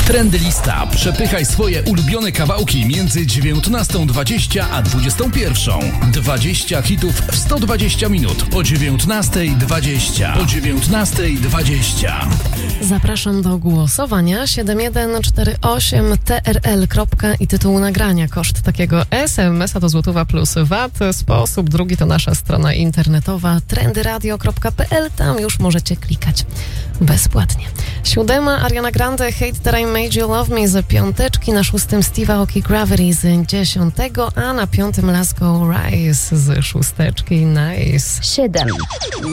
Trendy Lista. Przepychaj swoje ulubione kawałki między 19:20 a 21:00. 20 hitów w 120 minut o 19:20. O 19:20. Zapraszam do głosowania. 7148 TRL. I tytuł nagrania. Koszt takiego SMS-a to złotówa plus VAT. Sposób drugi to nasza strona internetowa trendyradio.pl. Tam już możecie klikać bezpłatnie. 7. Ariana Grande, Hate That I Made You Love Me z 5. Na 6. Steve Aoki, Gravity z 10. A na 5. Let's Go Rise z 6. Nice. 7.